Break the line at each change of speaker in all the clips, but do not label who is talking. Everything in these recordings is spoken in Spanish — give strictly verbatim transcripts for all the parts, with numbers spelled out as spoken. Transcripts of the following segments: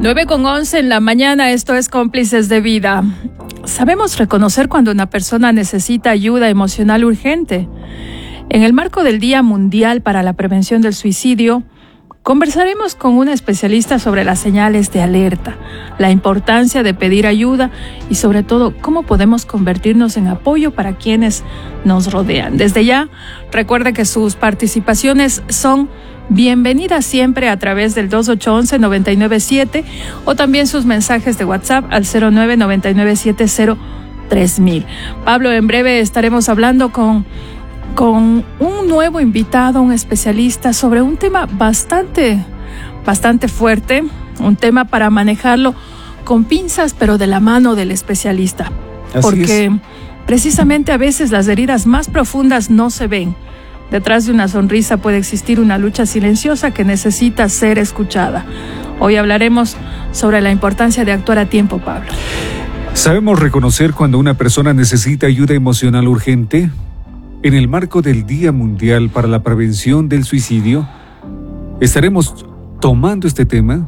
nueve con once en la mañana, esto es Cómplices de Vida. Sabemos reconocer cuando una persona necesita ayuda emocional urgente. En el marco del Día Mundial para la Prevención del Suicidio, conversaremos con una especialista sobre las señales de alerta, la importancia de pedir ayuda y sobre todo cómo podemos convertirnos en apoyo para quienes nos rodean. Desde ya, recuerde que sus participaciones son bienvenidas siempre a través del dos ocho uno uno, nueve nueve siete o también sus mensajes de WhatsApp al cero nueve nueve nueve siete cero tres mil. Pablo, en breve estaremos hablando con con un nuevo invitado, un especialista sobre un tema bastante, bastante fuerte, un tema para manejarlo con pinzas, pero de la mano del especialista.
Así
porque
es.
Precisamente a veces las heridas más profundas no se ven. Detrás de una sonrisa puede existir una lucha silenciosa que necesita ser escuchada. Hoy hablaremos sobre la importancia de actuar a tiempo, Pablo.
¿Sabemos reconocer cuando una persona necesita ayuda emocional urgente? En el marco del Día Mundial para la Prevención del Suicidio, estaremos tomando este tema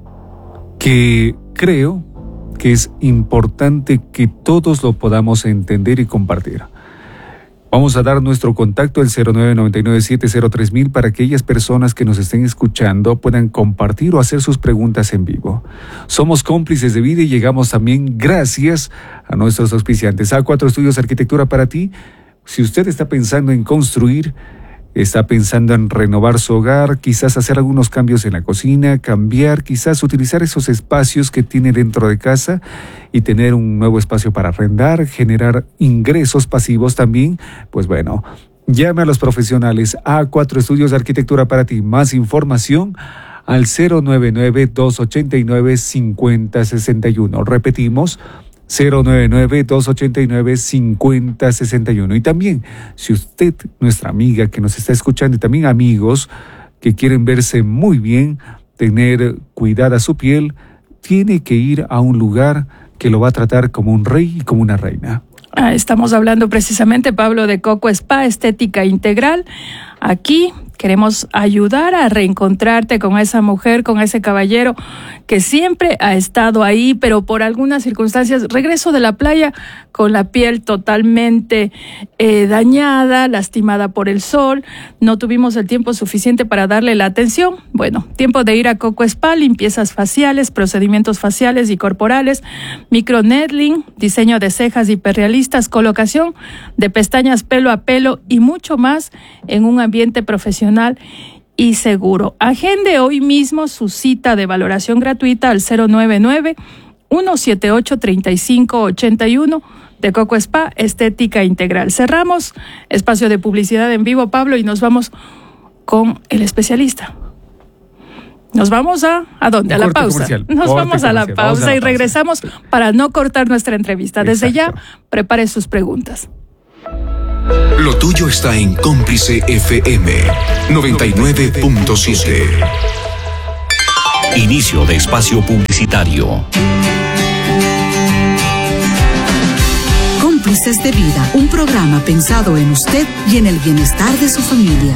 que creo que es importante que todos lo podamos entender y compartir. Vamos a dar nuestro contacto al cero nueve nueve nueve siete cero tres mil para que aquellas personas que nos estén escuchando puedan compartir o hacer sus preguntas en vivo. Somos Cómplices de Vida y llegamos también gracias a nuestros auspiciantes. A cuatro Estudios Arquitectura para ti. Si usted está pensando en construir, está pensando en renovar su hogar, quizás hacer algunos cambios en la cocina, cambiar, quizás utilizar esos espacios que tiene dentro de casa y tener un nuevo espacio para arrendar, generar ingresos pasivos también, pues bueno, llame a los profesionales. A cuatro Estudios de Arquitectura para ti. Más información al cero nueve nueve dos ocho nueve cinco cero seis uno. Repetimos, cero nueve nueve dos ocho nueve cinco cero seis uno. Y también, si usted, nuestra amiga que nos está escuchando, y también amigos que quieren verse muy bien, tener cuidada su piel, tiene que ir a un lugar que lo va a tratar como un rey y como una reina.
Ah, estamos hablando precisamente, Pablo, de Coco Spa, estética integral. Aquí queremos ayudar a reencontrarte con esa mujer, con ese caballero que siempre ha estado ahí, pero por algunas circunstancias, regreso de la playa con la piel totalmente eh, dañada, lastimada por el sol, no tuvimos el tiempo suficiente para darle la atención. Bueno, tiempo de ir a Coco Spa, limpiezas faciales, procedimientos faciales y corporales, microneedling, diseño de cejas hiperrealistas, colocación de pestañas pelo a pelo y mucho más en un ambiente profesional y seguro. Agende hoy mismo su cita de valoración gratuita al cero nueve nueve uno siete ocho tres cinco ocho uno de Coco Spa, estética integral. Cerramos espacio de publicidad en vivo, Pablo, y nos vamos con el especialista. Nos vamos a ¿a dónde? A la pausa.
Comercial.
Nos
Corte
vamos a la
comercial.
pausa
Vamos a la
y
pausa.
regresamos para no cortar nuestra entrevista. Desde
Exacto.
ya, prepare sus preguntas.
Lo tuyo está en Cómplice F M noventa y nueve punto siete. Inicio de espacio publicitario.
Cómplices de Vida, un programa pensado en usted y en el bienestar de su familia.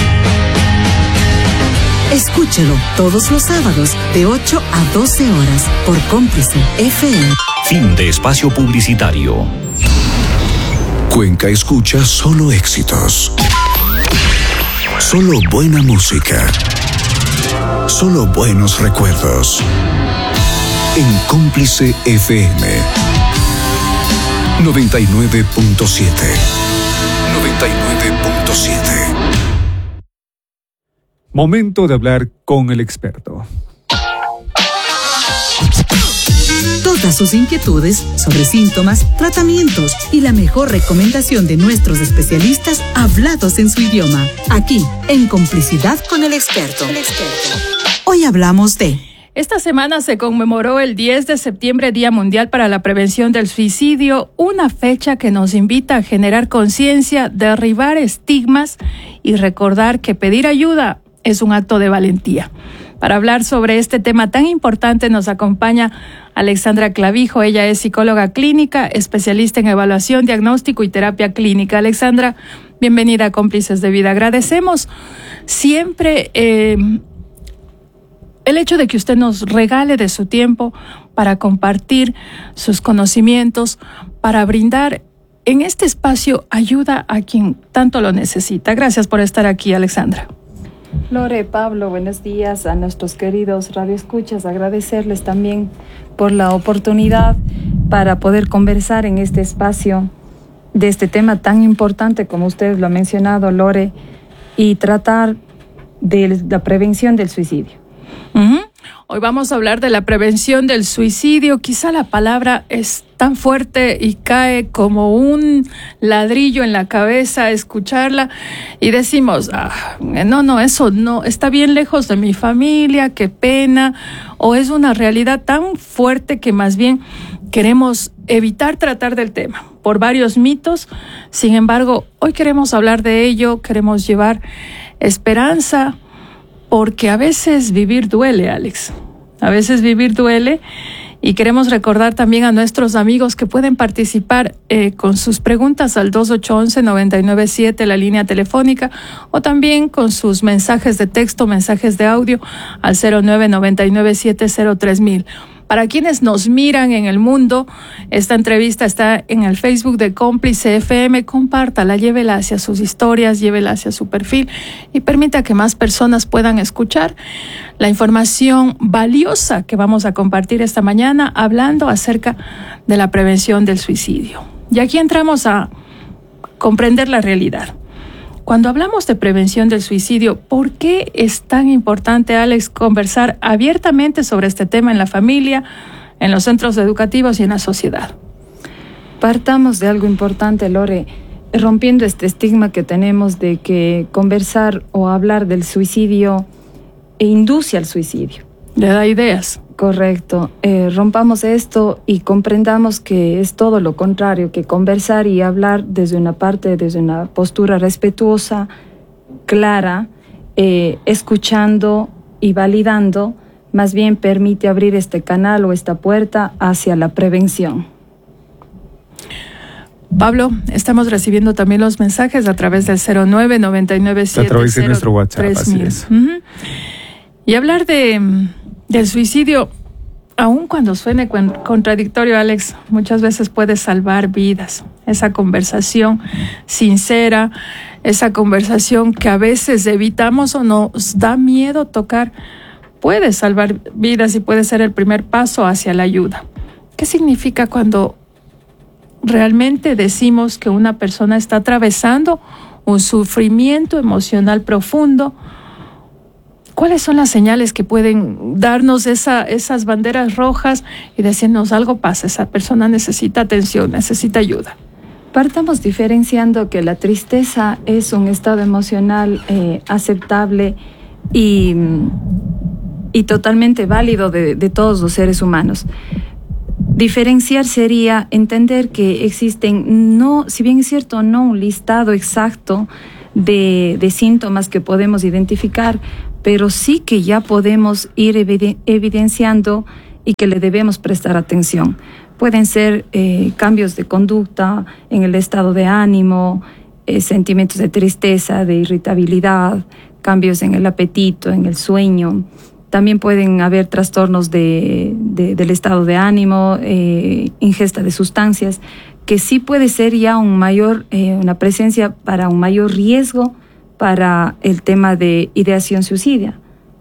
Escúchelo todos los sábados de ocho a doce horas por Cómplice F M.
Fin de espacio publicitario. Cuenca escucha solo éxitos. Solo buena música. Solo buenos recuerdos. En Cómplice F M noventa y nueve punto siete. noventa y nueve punto siete.
Momento de hablar con el experto.
Todas sus inquietudes sobre síntomas, tratamientos y la mejor recomendación de nuestros especialistas hablados en su idioma. Aquí, en Complicidad con el experto. El experto. Hoy hablamos de...
Esta semana se conmemoró el diez de septiembre, Día Mundial para la Prevención del Suicidio, una fecha que nos invita a generar conciencia, derribar estigmas y recordar que pedir ayuda es un acto de valentía. Para hablar sobre este tema tan importante nos acompaña Alexandra Clavijo. Ella es psicóloga clínica, especialista en evaluación, diagnóstico y terapia clínica. Alexandra, bienvenida a Cómplices de Vida. Agradecemos siempre... Eh, el hecho de que usted nos regale de su tiempo para compartir sus conocimientos, para brindar en este espacio ayuda a quien tanto lo necesita. Gracias por estar aquí, Alexandra.
Lore, Pablo, buenos días a nuestros queridos radioescuchas. Agradecerles también por la oportunidad para poder conversar en este espacio de este tema tan importante como usted lo ha mencionado, Lore, y tratar de la prevención del suicidio.
Uh-huh. Hoy vamos a hablar de la prevención del suicidio. Quizá la palabra es tan fuerte y cae como un ladrillo en la cabeza escucharla y decimos, ah, no, no, eso no, está bien lejos de mi familia, qué pena, o es una realidad tan fuerte que más bien queremos evitar tratar del tema por varios mitos. Sin embargo, hoy queremos hablar de ello, queremos llevar esperanza, porque a veces vivir duele, Alex. A veces vivir duele y queremos recordar también a nuestros amigos que pueden participar eh, con sus preguntas al dos ocho uno uno, nueve nueve siete, la línea telefónica, o también con sus mensajes de texto, mensajes de audio al cero nueve nueve nueve siete cero tres mil. Para quienes nos miran en el mundo, esta entrevista está en el Facebook de Cómplice F M. Compártala, llévela hacia sus historias, llévela hacia su perfil y permita que más personas puedan escuchar la información valiosa que vamos a compartir esta mañana hablando acerca de la prevención del suicidio. Y aquí entramos a comprender la realidad. Cuando hablamos de prevención del suicidio, ¿por qué es tan importante, Alex, conversar abiertamente sobre este tema en la familia, en los centros educativos y en la sociedad?
Partamos de algo importante, Lore, rompiendo este estigma que tenemos de que conversar o hablar del suicidio induce al suicidio.
Le da ideas.
Correcto. Eh, rompamos esto y comprendamos que es todo lo contrario, que conversar y hablar desde una parte, desde una postura respetuosa, clara, eh, escuchando y validando, más bien permite abrir este canal o esta puerta hacia la prevención.
Pablo, estamos recibiendo también los mensajes a través del cero nueve nueve nueve siete
a través de nuestro WhatsApp, así es.
Uh-huh. Y hablar de... del suicidio, aun cuando suene contradictorio, Alex, muchas veces puede salvar vidas. Esa conversación sincera, esa conversación que a veces evitamos o nos da miedo tocar, puede salvar vidas y puede ser el primer paso hacia la ayuda. ¿Qué significa cuando realmente decimos que una persona está atravesando un sufrimiento emocional profundo? ¿Cuáles son las señales que pueden darnos esa, esas banderas rojas y decirnos algo pasa, esa persona necesita atención, necesita ayuda?
Partamos diferenciando que la tristeza es un estado emocional eh, aceptable y, y totalmente válido de, de todos los seres humanos. Diferenciar sería entender que existen, no, si bien es cierto, no un listado exacto de, de síntomas que podemos identificar, pero sí que ya podemos ir evidenciando y que le debemos prestar atención. Pueden ser eh, cambios de conducta en el estado de ánimo, eh, sentimientos de tristeza, de irritabilidad, cambios en el apetito, en el sueño. También pueden haber trastornos de, de, del estado de ánimo, eh, ingesta de sustancias, que sí puede ser ya un mayor, eh, una presencia para un mayor riesgo para el tema de ideación suicida.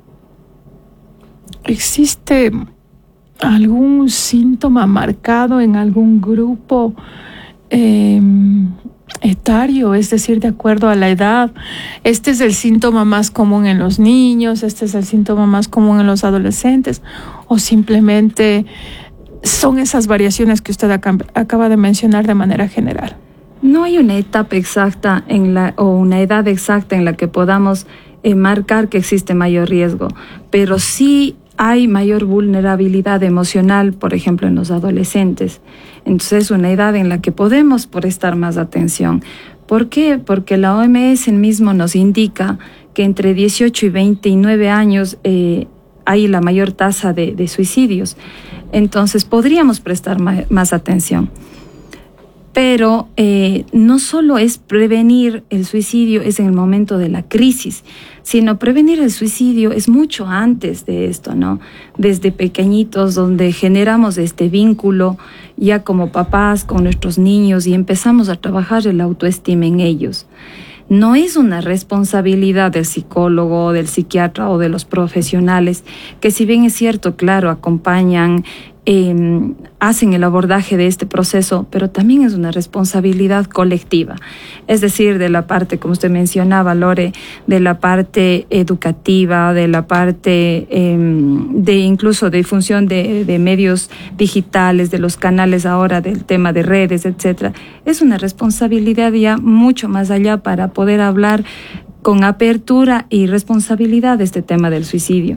¿Existe algún síntoma marcado en algún grupo eh, etario? Es decir, de acuerdo a la edad, este es el síntoma más común en los niños, este es el síntoma más común en los adolescentes, o simplemente son esas variaciones que usted acaba de mencionar de manera general.
No hay una etapa exacta en la, o una edad exacta en la que podamos eh, marcar que existe mayor riesgo, pero sí hay mayor vulnerabilidad emocional, por ejemplo, en los adolescentes. Entonces es una edad en la que podemos prestar más atención. ¿Por qué? Porque la O M S mismo nos indica que entre dieciocho y veintinueve años eh, hay la mayor tasa de, de suicidios. Entonces podríamos prestar ma- más atención. Pero eh, no solo es prevenir el suicidio, es en el momento de la crisis, sino prevenir el suicidio es mucho antes de esto, ¿no? Desde pequeñitos, donde generamos este vínculo ya como papás con nuestros niños y empezamos a trabajar el autoestima en ellos. No es una responsabilidad del psicólogo, del psiquiatra o de los profesionales, que si bien es cierto, claro, acompañan, eh, hacen el abordaje de este proceso, pero también es una responsabilidad colectiva. Es decir, de la parte, como usted mencionaba, Lore, de la parte educativa, de la parte eh, de incluso de difusión de, de medios digitales, de los canales ahora, del tema de redes, etcétera. Es una responsabilidad ya mucho más allá para poder hablar con apertura y responsabilidad de este tema del suicidio.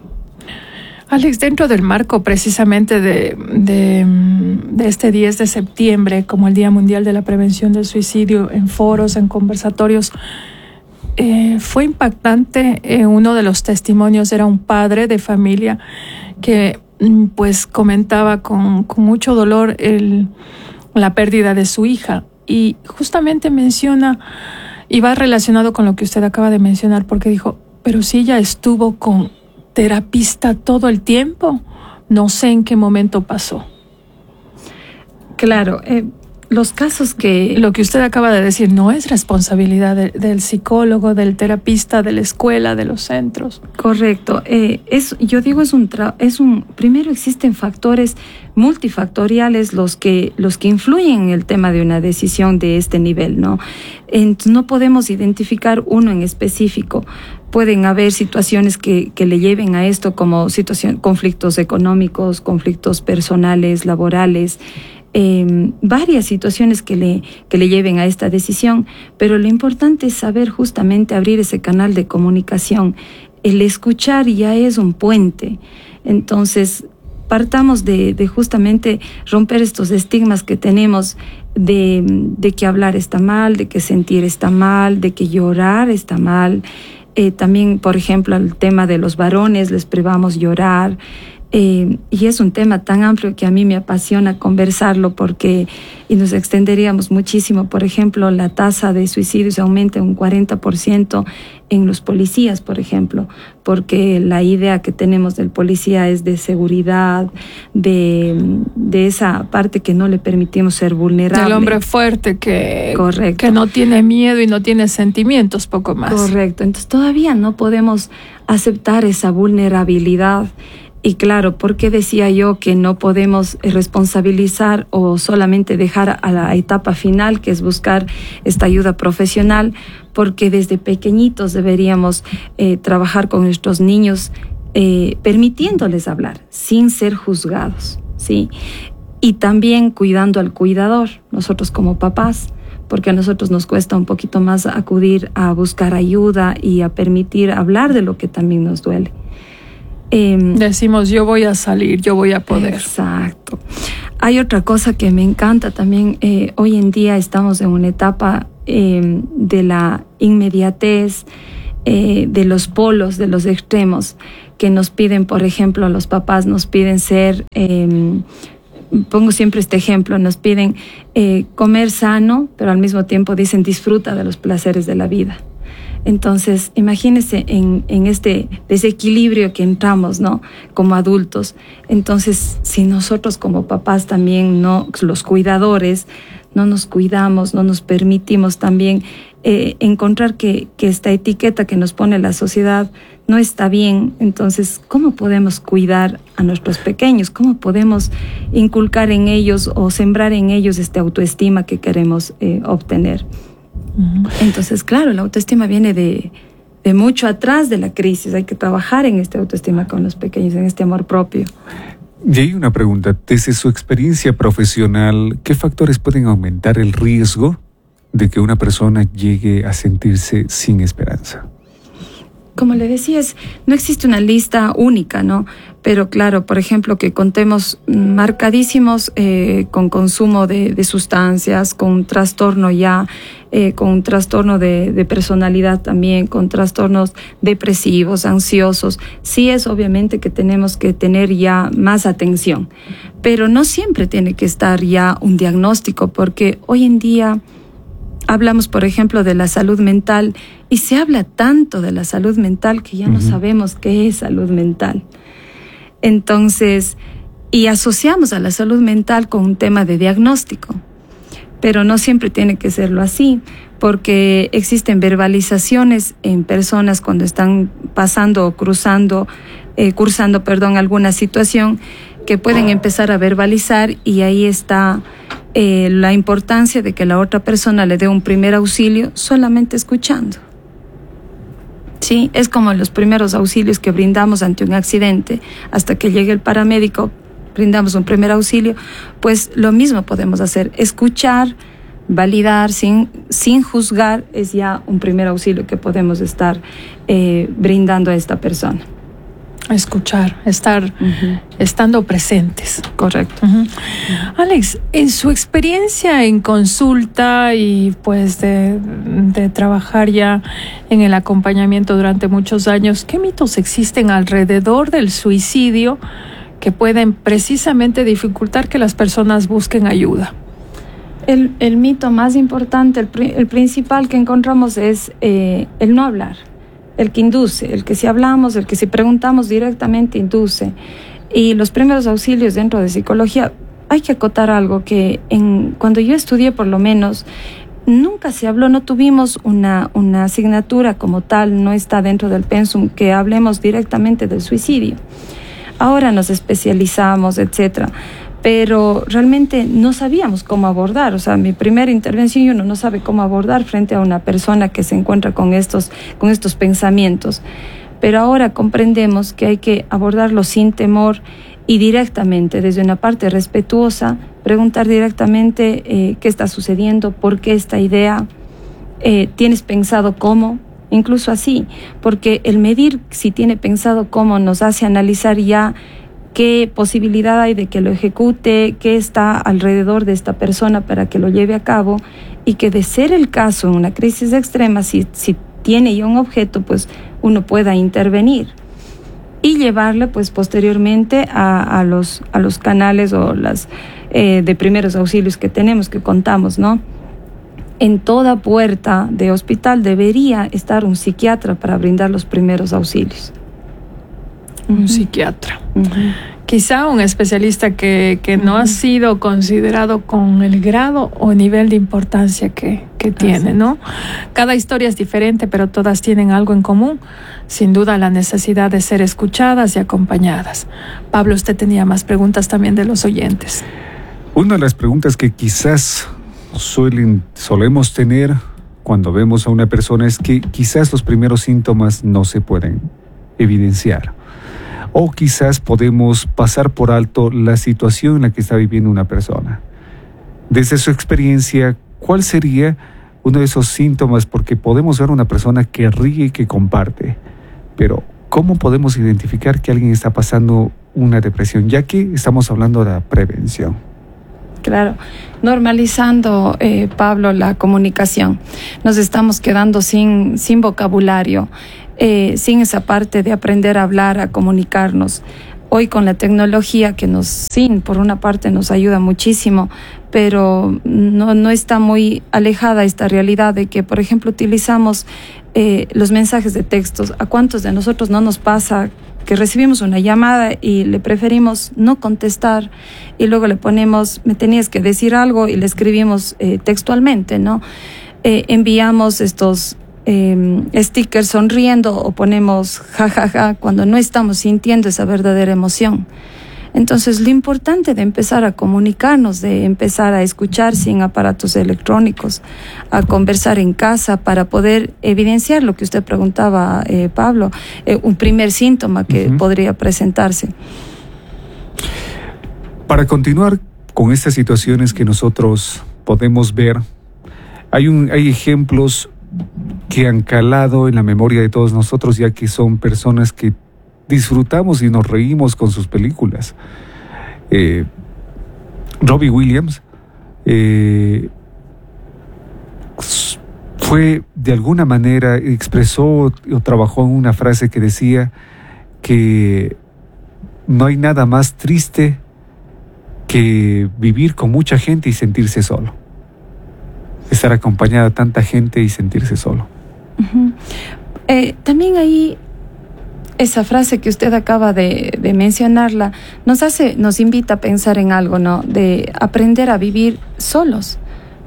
Alex, dentro del marco precisamente de, de, de este diez de septiembre, como el Día Mundial de la Prevención del Suicidio, en foros, en conversatorios, eh, fue impactante. Eh, uno de los testimonios era un padre de familia que pues comentaba con, con mucho dolor el, la pérdida de su hija, y justamente menciona, y va relacionado con lo que usted acaba de mencionar, porque dijo, pero si ella estuvo con terapista todo el tiempo, no sé en qué momento pasó.
Claro, eh, los casos que...
Lo que usted acaba de decir no es responsabilidad de, del psicólogo, del terapista, de la escuela, de los centros.
Correcto. Eh, es, yo digo, es un, tra- es un... Primero existen factores multifactoriales los que, los que influyen en el tema de una decisión de este nivel, ¿no? Entonces, no podemos identificar uno en específico. Pueden haber situaciones que, que le lleven a esto, como situación, conflictos económicos, conflictos personales, laborales, eh, varias situaciones que le, que le lleven a esta decisión, pero lo importante es saber justamente abrir ese canal de comunicación. El escuchar ya es un puente. Entonces, partamos de, de justamente romper estos estigmas que tenemos de, de que hablar está mal, de que sentir está mal, de que llorar está mal. Eh, también, por ejemplo, el tema de los varones, les privamos llorar. Eh, y es un tema tan amplio que a mí me apasiona conversarlo, porque, y nos extenderíamos muchísimo, por ejemplo, la tasa de suicidios aumenta un cuarenta por ciento en los policías, por ejemplo, porque la idea que tenemos del policía es de seguridad, de, de esa parte que no le permitimos ser vulnerable.
El hombre fuerte que,
Correcto.
que no tiene miedo y no tiene sentimientos, poco más.
Correcto, entonces todavía no podemos aceptar esa vulnerabilidad. Y claro, ¿por qué decía yo que no podemos responsabilizar o solamente dejar a la etapa final, que es buscar esta ayuda profesional? Porque desde pequeñitos deberíamos eh, trabajar con nuestros niños, eh, permitiéndoles hablar, sin ser juzgados, ¿sí? Y también cuidando al cuidador, nosotros como papás, porque a nosotros nos cuesta un poquito más acudir a buscar ayuda y a permitir hablar de lo que también nos duele. Eh,
Decimos, yo voy a salir, yo voy a poder.
Exacto. Hay otra cosa que me encanta también. Eh, hoy en día estamos en una etapa eh, de la inmediatez, eh, de los polos, de los extremos, que nos piden, por ejemplo, los papás nos piden ser, eh, pongo siempre este ejemplo, nos piden eh, comer sano, pero al mismo tiempo dicen disfruta de los placeres de la vida. Entonces, imagínense en, en este desequilibrio que entramos, ¿no? Como adultos. Entonces, si nosotros como papás también, no, los cuidadores, no nos cuidamos, no nos permitimos también eh, encontrar que, que esta etiqueta que nos pone la sociedad no está bien, entonces, ¿cómo podemos cuidar a nuestros pequeños? ¿Cómo podemos inculcar en ellos o sembrar en ellos esta autoestima que queremos eh, obtener? Entonces, claro, la autoestima viene de, de mucho atrás de la crisis. Hay que trabajar en esta autoestima con los pequeños, en este amor propio.
Y hay una pregunta, desde su experiencia profesional, ¿qué factores pueden aumentar el riesgo de que una persona llegue a sentirse sin esperanza?
como le decía, es, no existe una lista única, ¿no? Pero claro, por ejemplo, que contemos marcadísimos eh, con consumo de, de sustancias, con un trastorno ya, eh, con un trastorno de, de personalidad también, con trastornos depresivos, ansiosos. Sí es obviamente que tenemos que tener ya más atención, pero no siempre tiene que estar ya un diagnóstico, porque hoy en día hablamos, por ejemplo, de la salud mental y se habla tanto de la salud mental que ya uh-huh. no sabemos qué es salud mental. Entonces, y asociamos a la salud mental con un tema de diagnóstico, pero no siempre tiene que serlo así, porque existen verbalizaciones en personas cuando están pasando o cruzando, eh, cursando, perdón, alguna situación que pueden empezar a verbalizar, y ahí está eh, la importancia de que la otra persona le dé un primer auxilio solamente escuchando. Sí, es como los primeros auxilios que brindamos ante un accidente, hasta que llegue el paramédico, brindamos un primer auxilio, pues lo mismo podemos hacer, escuchar, validar, sin, sin juzgar, es ya un primer auxilio que podemos estar eh, brindando a esta persona.
Escuchar, estar uh-huh. estando presentes.
Correcto.
Uh-huh. Uh-huh. Alex, en su experiencia en consulta y pues de, de trabajar ya en el acompañamiento durante muchos años, ¿qué mitos existen alrededor del suicidio que pueden precisamente dificultar que las personas busquen ayuda?
El, el mito más importante, el, el principal que encontramos es eh, el no hablar. El que induce, el que si hablamos, el que si preguntamos directamente induce. Y los primeros auxilios dentro de psicología, hay que acotar algo que en, cuando yo estudié por lo menos, nunca se habló, no tuvimos una, una asignatura como tal, no está dentro del pensum que hablemos directamente del suicidio. Ahora nos especializamos, etcétera. Pero realmente no sabíamos cómo abordar. O sea, mi primera intervención y uno no sabe cómo abordar frente a una persona que se encuentra con estos, con estos pensamientos. Pero ahora comprendemos que hay que abordarlo sin temor y directamente, desde una parte respetuosa, preguntar directamente eh, qué está sucediendo, por qué esta idea, eh, ¿tienes pensado cómo? Incluso así, porque el medir si tiene pensado cómo nos hace analizar ya qué posibilidad hay de que lo ejecute, qué está alrededor de esta persona para que lo lleve a cabo, y que de ser el caso en una crisis extrema, si, si tiene ya un objeto, pues uno pueda intervenir y llevarle pues posteriormente a, a, los, a los canales o las eh, de primeros auxilios que tenemos, que contamos, ¿no? En toda puerta de hospital debería estar un psiquiatra para brindar los primeros auxilios.
Un uh-huh. psiquiatra.
Uh-huh.
Quizá un especialista que, que uh-huh. no ha sido considerado con el grado o nivel de importancia que, que tiene, ¿no? Cada historia es diferente, pero todas tienen algo en común. Sin duda, la necesidad de ser escuchadas y acompañadas. Pablo, usted tenía más preguntas también de los oyentes.
Una de las preguntas que quizás suelen, solemos tener cuando vemos a una persona es que quizás los primeros síntomas no se pueden evidenciar. O quizás podemos pasar por alto la situación en la que está viviendo una persona. Desde su experiencia, ¿cuál sería uno de esos síntomas? Porque podemos ver una persona que ríe y que comparte, pero ¿cómo podemos identificar que alguien está pasando una depresión? Ya que estamos hablando de la prevención.
Claro, normalizando, eh, Pablo, la comunicación. Nos estamos quedando sin, sin vocabulario. Eh, sin esa parte de aprender a hablar, a comunicarnos. Hoy con la tecnología que nos, sí, por una parte nos ayuda muchísimo, pero no, no está muy alejada esta realidad de que, por ejemplo, utilizamos eh, los mensajes de textos. ¿A cuántos de nosotros no nos pasa que recibimos una llamada y le preferimos no contestar y luego le ponemos, me tenías que decir algo, y le escribimos eh, textualmente, ¿no? Eh, enviamos estos Eh, stickers sonriendo o ponemos jajaja ja, ja, cuando no estamos sintiendo esa verdadera emoción. Entonces, lo importante de empezar a comunicarnos, de empezar a escuchar sin aparatos electrónicos, a conversar en casa para poder evidenciar lo que usted preguntaba, eh, Pablo, eh, un primer síntoma que uh-huh. podría presentarse.
Para continuar con estas situaciones que nosotros podemos ver, hay, un, hay ejemplos que han calado en la memoria de todos nosotros, ya que son personas que disfrutamos y nos reímos con sus películas. Eh, Robbie Williams eh, fue, de alguna manera, expresó o trabajó en una frase que decía que no hay nada más triste que vivir con mucha gente y sentirse solo. Estar acompañada de tanta gente y sentirse solo.
Uh-huh. Eh, también ahí, esa frase que usted acaba de, de mencionarla, nos hace, nos invita a pensar en algo, ¿no? De aprender a vivir solos.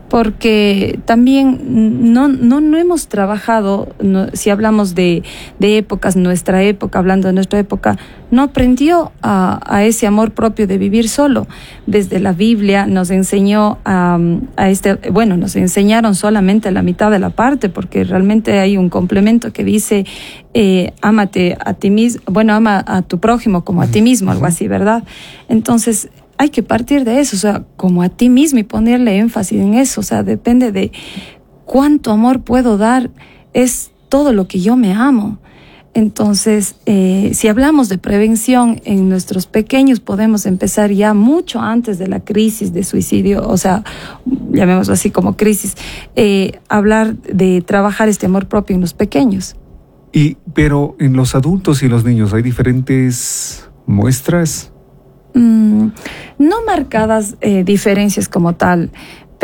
Porque también no, no, no hemos trabajado, no, si hablamos de, de épocas, nuestra época, hablando de nuestra época, no aprendió a, a ese amor propio de vivir solo. Desde la Biblia nos enseñó a, a este, bueno, nos enseñaron solamente la mitad de la parte, porque realmente hay un complemento que dice, eh, ámate a ti mismo, bueno, ama a tu prójimo como a ti mismo, algo así, ¿verdad? Entonces, hay que partir de eso, o sea, como a ti mismo y ponerle énfasis en eso, o sea, depende de cuánto amor puedo dar, es todo lo que yo me amo. Entonces, eh, si hablamos de prevención en nuestros pequeños, podemos empezar ya mucho antes de la crisis de suicidio, o sea, llamémoslo así como crisis, eh, hablar de trabajar este amor propio en los pequeños.
Y, pero en los adultos y los niños, ¿hay diferentes muestras?
Mm, no marcadas eh, diferencias como tal,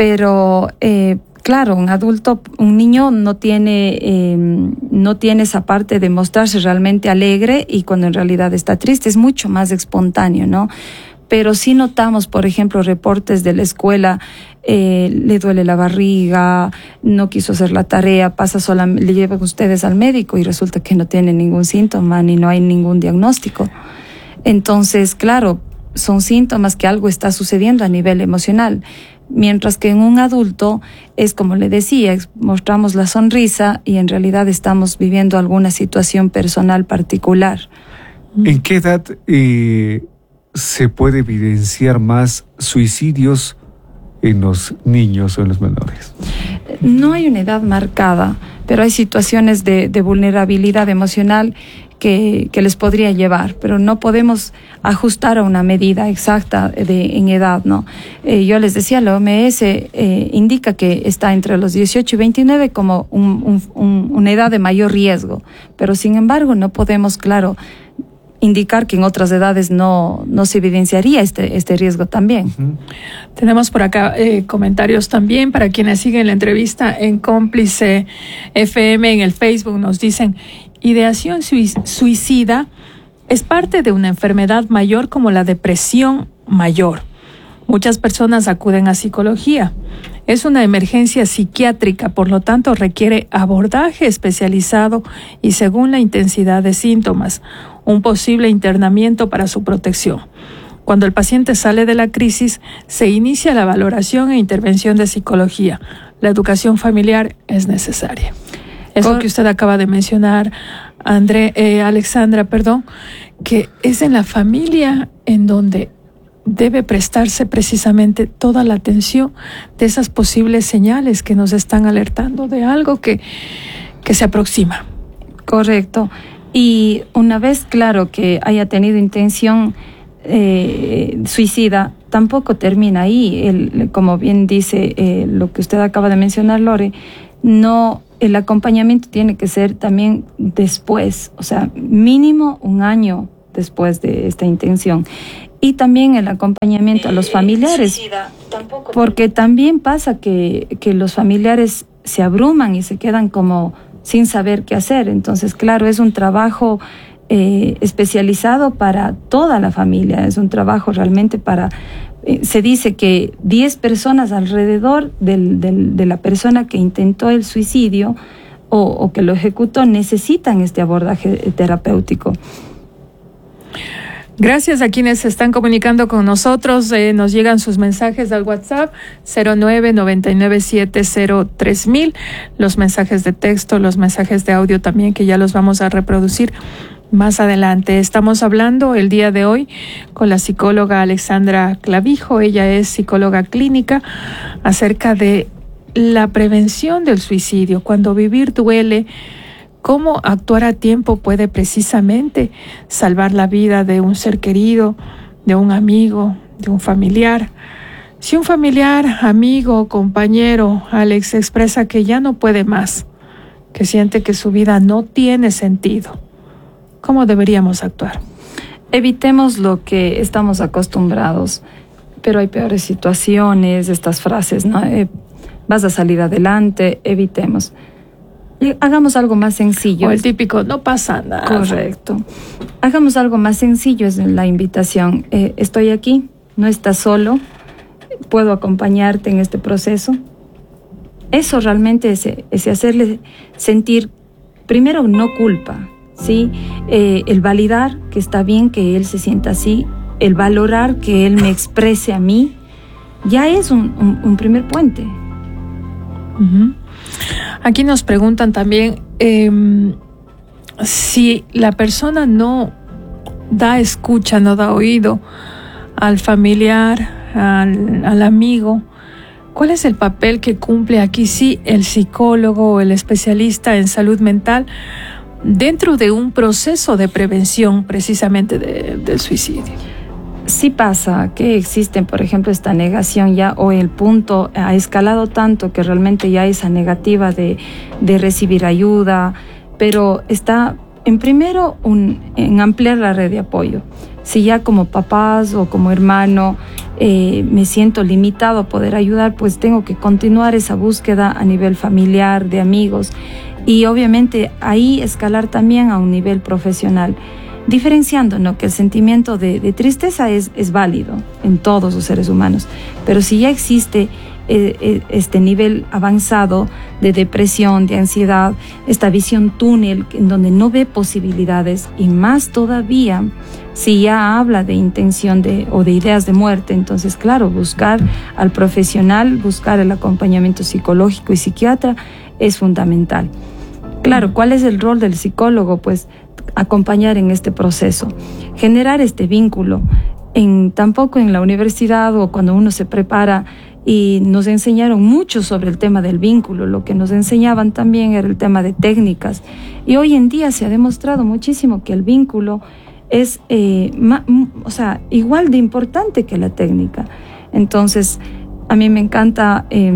pero eh, claro, un adulto, un niño no tiene, eh, no tiene esa parte de mostrarse realmente alegre y cuando en realidad está triste, es mucho más espontáneo, ¿no? Pero sí notamos, por ejemplo, reportes de la escuela, eh, le duele la barriga, no quiso hacer la tarea, pasa sola, le llevan ustedes al médico y resulta que no tiene ningún síntoma ni no hay ningún diagnóstico. Entonces, claro, son síntomas que algo está sucediendo a nivel emocional. Mientras que en un adulto es como le decía, mostramos la sonrisa y en realidad estamos viviendo alguna situación personal particular.
¿En qué edad eh, se puede evidenciar más suicidios en los niños o en los menores?
No hay una edad marcada, pero hay situaciones de, de vulnerabilidad emocional que, que les podría llevar, pero no podemos ajustar a una medida exacta de, en edad, ¿no? Eh, yo les decía, la O M S eh, indica que está entre los dieciocho y veintinueve como un, un, un, una edad de mayor riesgo, pero sin embargo no podemos, claro, indicar que en otras edades no, no se evidenciaría este, este riesgo también.
Uh-huh. Tenemos por acá eh, comentarios también para quienes siguen la entrevista en Cómplice F M en el Facebook. Nos dicen, ideación suicida es parte de una enfermedad mayor como la depresión mayor. Muchas personas acuden a psicología. Es una emergencia psiquiátrica, por lo tanto requiere abordaje especializado y según la intensidad de síntomas, un posible internamiento para su protección. Cuando el paciente sale de la crisis, se inicia la valoración e intervención de psicología. La educación familiar es necesaria. Eso Por... que usted acaba de mencionar, André, eh, Alexandra, perdón, que es en la familia en donde debe prestarse precisamente toda la atención de esas posibles señales que nos están alertando de algo que, que se aproxima.
Correcto. Y una vez claro que haya tenido intención eh, suicida, tampoco termina ahí. El, como bien dice eh, lo que usted acaba de mencionar, Lore, no, el acompañamiento tiene que ser también después, o sea, mínimo un año después de esta intención. Y también el acompañamiento a los familiares, porque también pasa que, que los familiares se abruman y se quedan como sin saber qué hacer. Entonces, claro, es un trabajo eh, especializado para toda la familia, es un trabajo realmente para... Eh, se dice que diez personas alrededor del, del, de la persona que intentó el suicidio o, o que lo ejecutó necesitan este abordaje terapéutico.
Gracias a quienes se están comunicando con nosotros. Eh, nos llegan sus mensajes al WhatsApp cero nueve nueve nueve siete cero tres mil, los mensajes de texto, los mensajes de audio también, que ya los vamos a reproducir más adelante. Estamos hablando el día de hoy con la psicóloga Alexandra Clavijo. Ella es psicóloga clínica, acerca de la prevención del suicidio, cuando vivir duele, cómo actuar a tiempo puede precisamente salvar la vida de un ser querido, de un amigo, de un familiar. Si un familiar, amigo, compañero, Alex, expresa que ya no puede más, que siente que su vida no tiene sentido, ¿cómo deberíamos actuar?
Evitemos lo que estamos acostumbrados, pero hay peores situaciones, estas frases, ¿no? Eh, vas a salir adelante, evitemos. Hagamos algo más sencillo.
O el típico, no pasa nada.
Correcto. Hagamos algo más sencillo, es la invitación. Eh, estoy aquí, no estás solo, puedo acompañarte en este proceso. Eso realmente es, es hacerle sentir, primero, no culpa, ¿sí? Eh, el validar que está bien que él se sienta así, el valorar que él me exprese a mí, ya es un, un, un primer puente.
Uh-huh. Aquí nos preguntan también eh, si la persona no da escucha, no da oído al familiar, al, al amigo, ¿cuál es el papel que cumple aquí sí el psicólogo o el especialista en salud mental dentro de un proceso de prevención precisamente de, del suicidio?
Sí pasa que existen, por ejemplo, esta negación ya, o el punto ha escalado tanto que realmente ya esa negativa de, de recibir ayuda, pero está en primero un, en ampliar la red de apoyo. Si ya como papás o como hermano eh, me siento limitado a poder ayudar, pues tengo que continuar esa búsqueda a nivel familiar, de amigos, y obviamente ahí escalar también a un nivel profesional. Diferenciando, ¿no?, que el sentimiento de, de tristeza es, es válido en todos los seres humanos, pero si ya existe eh, este nivel avanzado de depresión, de ansiedad, esta visión túnel en donde no ve posibilidades, y más todavía si ya habla de intención de, o de ideas de muerte, entonces claro, buscar al profesional, buscar el acompañamiento psicológico y psiquiatra es fundamental. Claro, ¿cuál es el rol del psicólogo? Pues acompañar en este proceso, generar este vínculo. En, tampoco en la universidad o cuando uno se prepara, y nos enseñaron mucho sobre el tema del vínculo, lo que nos enseñaban también era el tema de técnicas, y hoy en día se ha demostrado muchísimo que el vínculo es eh, ma, o sea, igual de importante que la técnica. Entonces a mí me encanta eh,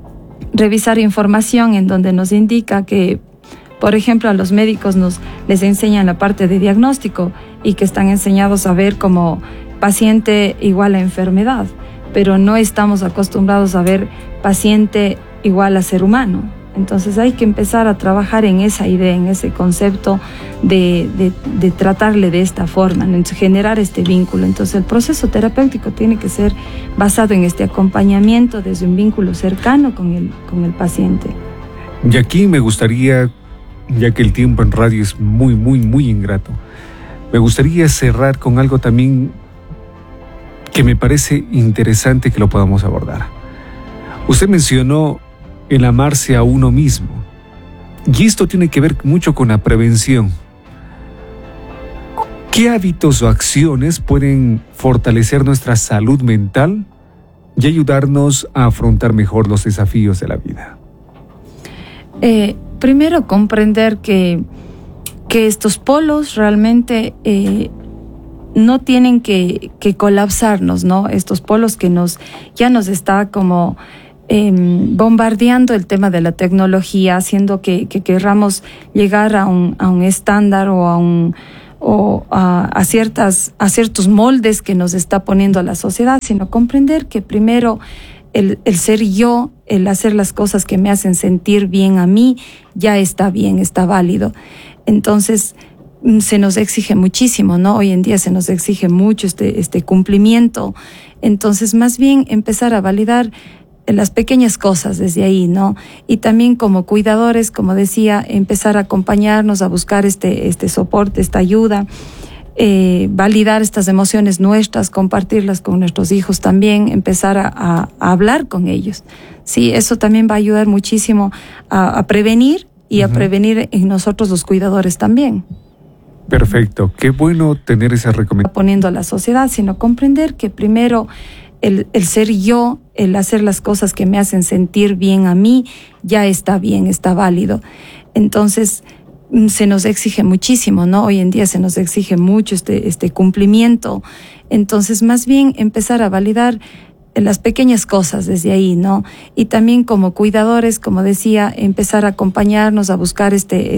revisar información en donde nos indica que, por ejemplo, a los médicos nos les enseñan la parte de diagnóstico y que están enseñados a ver como paciente igual a enfermedad, pero no estamos acostumbrados a ver paciente igual a ser humano. Entonces hay que empezar a trabajar en esa idea, en ese concepto de, de, de tratarle de esta forma, ¿no? Generar este vínculo. Entonces el proceso terapéutico tiene que ser basado en este acompañamiento desde un vínculo cercano con el, con el paciente.
Y aquí me gustaría, ya que el tiempo en radio es muy, muy, muy ingrato, me gustaría cerrar con algo también que me parece interesante que lo podamos abordar. Usted mencionó el amarse a uno mismo, y esto tiene que ver mucho con la prevención. ¿Qué hábitos o acciones pueden fortalecer nuestra salud mental y ayudarnos a afrontar mejor los desafíos de la vida?
Eh, primero, comprender que, que estos polos realmente eh, no tienen que, que colapsarnos, ¿no? Estos polos que nos ya nos está como eh, bombardeando el tema de la tecnología, haciendo que, que querramos llegar a un, a un estándar o a un o a, a ciertas a ciertos moldes que nos está poniendo la sociedad, sino comprender que primero el, el ser yo, el hacer las cosas que me hacen sentir bien a mí, ya está bien, está válido. Entonces se nos exige muchísimo, ¿no? Hoy en día se nos exige mucho este, este cumplimiento. Entonces, más bien empezar a validar las pequeñas cosas desde ahí, ¿no? Y también como cuidadores, como decía, empezar a acompañarnos, a buscar este, este soporte, esta ayuda, eh, validar estas emociones nuestras, compartirlas con nuestros hijos también, empezar a, a, a hablar con ellos. Sí, eso también va a ayudar muchísimo a, a prevenir y uh-huh. a prevenir en nosotros los cuidadores también.
Perfecto, qué bueno tener esa recomendación.
Poniendo a la sociedad, sino comprender que primero el, el ser yo, el hacer las cosas que me hacen sentir bien a mí, ya está bien, está válido. Entonces, se nos exige muchísimo, ¿no? Hoy en día se nos exige mucho este, este cumplimiento. Entonces, más bien empezar a validar las pequeñas cosas desde ahí, ¿no? Y también como cuidadores, como decía, empezar a acompañarnos, a buscar este